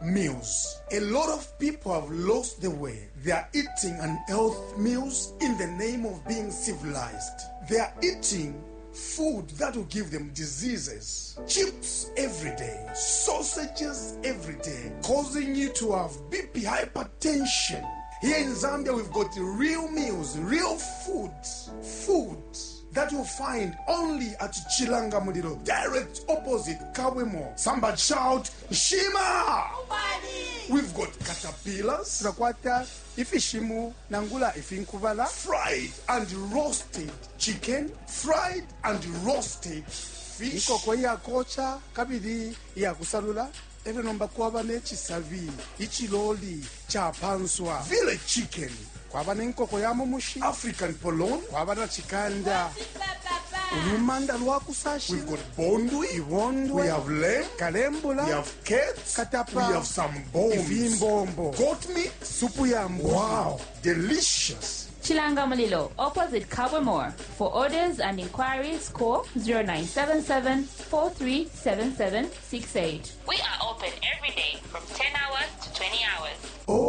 meals. A lot of people have lost the way. They are eating unhealthy meals in the name of being civilized. They are eating food that will give them diseases. Chips every day, sausages every day, causing you to have BP, hypertension. Here in Zambia, we've got real meals, real food that you'll find only at Chilanga Mulilo, direct opposite Kawemo. Somebody shout, Shima! We've got caterpillars, Rakwata, ifishimu, nangula ifinkubala, fried and roasted chicken, fried and roasted fish. Ikoko ya kocha, kabidi ya kusalula, eve nomba kwaba nechisavi, ichiloli, chapanswa, village chicken, kwaba nenkoko ya mumushi, African polon, kwaba na chikanda, ulumanda lwakusashi. We've got bondwe, Ibondwe, we have leg, kalembula, we have cats, katapa, we have some bones, ivimbombo, goat meat, supu ya mbuzi. wow, delicious. Chilanga Mulilo, opposite Kabwemore. For orders and inquiries, call 0977 437768. We are open every day from 10 hours to 20 hours.